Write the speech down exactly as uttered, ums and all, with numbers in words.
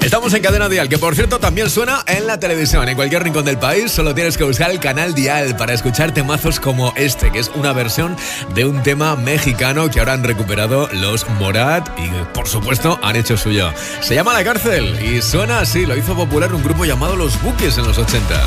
Estamos en Cadena Dial, que por cierto también suena en la televisión. En cualquier rincón del país solo tienes que buscar el canal Dial para escuchar temazos como este, que es una versión de un tema mexicano que ahora han recuperado los Morat y por supuesto han hecho suyo. Se llama La Cárcel y suena así, lo hizo popular un grupo llamado Los Buques en los ochenta.